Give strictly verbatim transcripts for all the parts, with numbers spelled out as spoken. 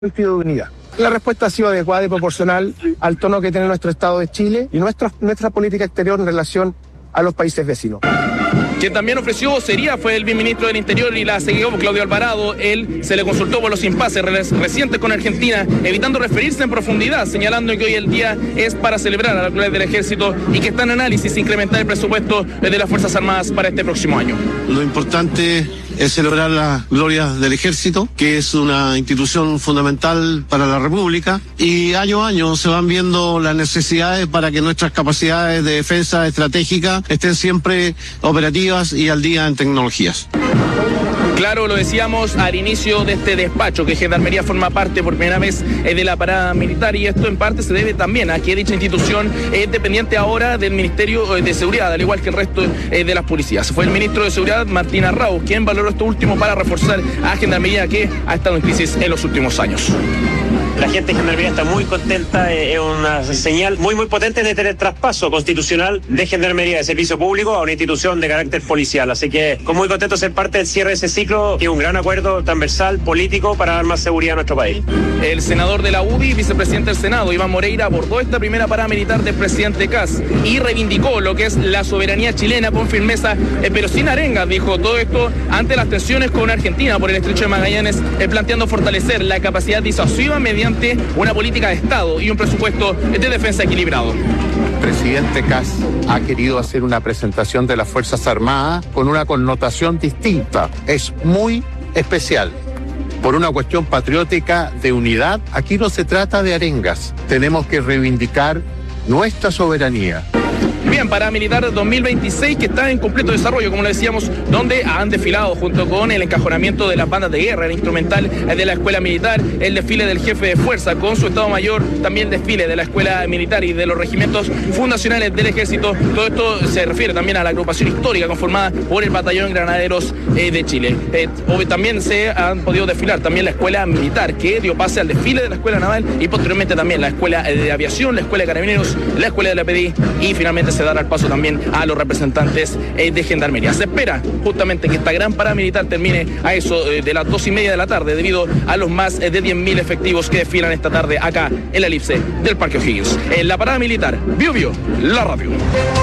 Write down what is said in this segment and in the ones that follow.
sentido de unidad. La respuesta ha sido adecuada y proporcional al tono que tiene nuestro Estado de Chile y nuestra, nuestra política exterior en relación a los países vecinos. Quien también ofreció sería fue el viceministro del Interior y la C E O, Claudio Alvarado. Él se le consultó por los impases recientes con Argentina, evitando referirse en profundidad, señalando que hoy el día es para celebrar a la gloria del Ejército y que está en análisis incrementar el presupuesto de las Fuerzas Armadas para este próximo año. Lo importante es celebrar la gloria del Ejército, que es una institución fundamental para la República, y año a año se van viendo las necesidades para que nuestras capacidades de defensa estratégica estén siempre operativas y al día en tecnologías. Claro, lo decíamos al inicio de este despacho, que Gendarmería forma parte por primera vez de la parada militar, y esto en parte se debe también a que dicha institución es dependiente ahora del Ministerio de Seguridad, al igual que el resto de las policías. Fue el ministro de Seguridad, Martín Arrau, quien valoró esto último para reforzar a Gendarmería, que ha estado en crisis en los últimos años. La gente de Gendarmería está muy contenta, es una señal muy muy potente de tener traspaso constitucional de Gendarmería de servicio público a una institución de carácter policial, así que con muy contento de ser parte del cierre de ese ciclo, que es un gran acuerdo transversal político para dar más seguridad a nuestro país. El senador de la U D I, vicepresidente del Senado, Iván Moreira, abordó esta primera parada militar del presidente Kast y reivindicó lo que es la soberanía chilena con firmeza, eh, pero sin arengas, dijo todo esto ante las tensiones con Argentina por el estrecho de Magallanes, eh, planteando fortalecer la capacidad disuasiva mediante una política de Estado y un presupuesto de defensa equilibrado. El presidente Kast ha querido hacer una presentación de las Fuerzas Armadas con una connotación distinta. Es muy especial. Por una cuestión patriótica de unidad, aquí no se trata de arengas. Tenemos que reivindicar nuestra soberanía. Bien, Parada Militar dos mil veintiséis, que está en completo desarrollo, como lo decíamos, donde han desfilado junto con el encajonamiento de las bandas de guerra, el instrumental de la Escuela Militar, el desfile del jefe de fuerza con su Estado Mayor, también el desfile de la Escuela Militar y de los regimientos fundacionales del Ejército. Todo esto se refiere también a la agrupación histórica conformada por el Batallón Granaderos eh, de Chile. Eh, también se han podido desfilar también la Escuela Militar, que dio pase al desfile de la Escuela Naval, y posteriormente también la Escuela de Aviación, la Escuela de Carabineros, la Escuela de la P D I, y finalmente se dará el paso también a los representantes eh, de Gendarmería. Se espera justamente que esta gran parada militar termine a eso eh, de las dos y media de la tarde, debido a los más eh, de diez mil efectivos que desfilan esta tarde acá en la elipse del Parque O'Higgins. En la parada militar, Bio Bio, la radio.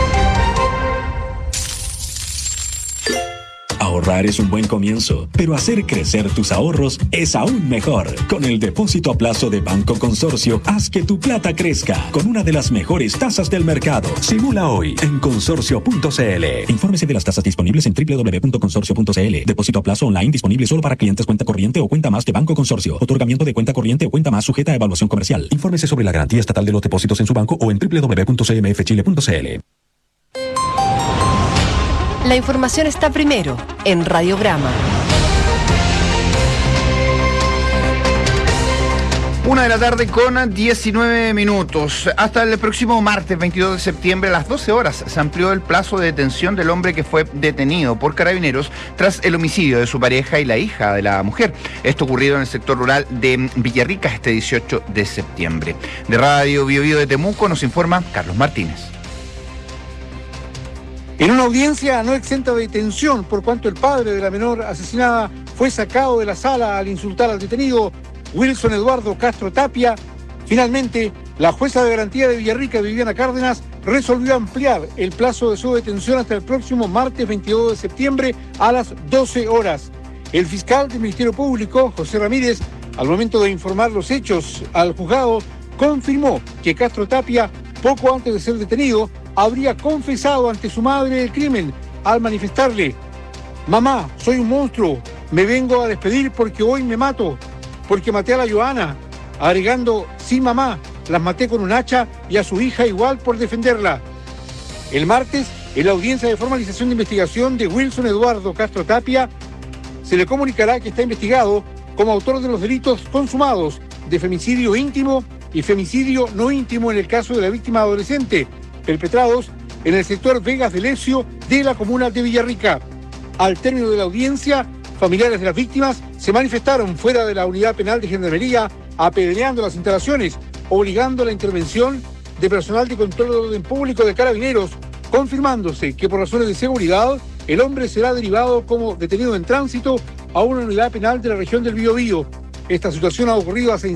Ahorrar es un buen comienzo, pero hacer crecer tus ahorros es aún mejor. Con el depósito a plazo de Banco Consorcio, haz que tu plata crezca con una de las mejores tasas del mercado. Simula hoy en consorcio punto c l. Infórmese de las tasas disponibles en doble u doble u doble u punto consorcio punto c l. Depósito a plazo online disponible solo para clientes cuenta corriente o cuenta más de Banco Consorcio. Otorgamiento de cuenta corriente o cuenta más sujeta a evaluación comercial. Infórmese sobre la garantía estatal de los depósitos en su banco o en doble u doble u doble u punto c m f chile punto c l. La información está primero en Radiograma. Una de la tarde con diecinueve minutos. Hasta el próximo martes veintidós de septiembre a las doce horas se amplió el plazo de detención del hombre que fue detenido por Carabineros tras el homicidio de su pareja y la hija de la mujer. Esto ocurrido en el sector rural de Villarrica este dieciocho de septiembre. De Radio Bio Bio de Temuco nos informa Carlos Martínez. En una audiencia no exenta de detención, por cuanto el padre de la menor asesinada fue sacado de la sala al insultar al detenido Wilson Eduardo Castro Tapia, finalmente la jueza de garantía de Villarrica, Viviana Cárdenas, resolvió ampliar el plazo de su detención hasta el próximo martes veintidós de septiembre a las doce horas. El fiscal del Ministerio Público, José Ramírez, al momento de informar los hechos al juzgado, confirmó que Castro Tapia, poco antes de ser detenido, habría confesado ante su madre el crimen al manifestarle: mamá, soy un monstruo, me vengo a despedir porque hoy me mato, porque maté a la Joana, agregando: sí mamá, las maté con un hacha y a su hija igual por defenderla. El martes, en la audiencia de formalización de investigación de Wilson Eduardo Castro Tapia, se le comunicará que está investigado como autor de los delitos consumados de femicidio íntimo y femicidio no íntimo en el caso de la víctima adolescente, perpetrados en el sector Vegas de Lecio de la comuna de Villarrica. Al término de la audiencia, familiares de las víctimas se manifestaron fuera de la unidad penal de Gendarmería, apedreando las instalaciones, obligando a la intervención de personal de control de orden público de Carabineros, confirmándose que por razones de seguridad el hombre será derivado como detenido en tránsito a una unidad penal de la región del Biobío. Esta situación ha ocurrido hace